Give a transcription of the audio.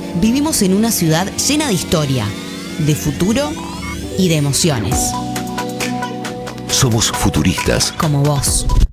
Vivimos en una ciudad llena de historia, de futuro y de emociones. Somos futuristas. Como vos.